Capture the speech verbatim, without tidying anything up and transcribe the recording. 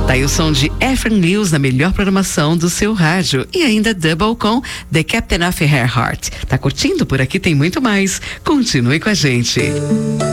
Tá aí o som de Efren Mills na melhor programação do seu rádio. E ainda Double com The Captain of Her Heart. Tá curtindo? Por aqui tem muito mais. Continue com a gente.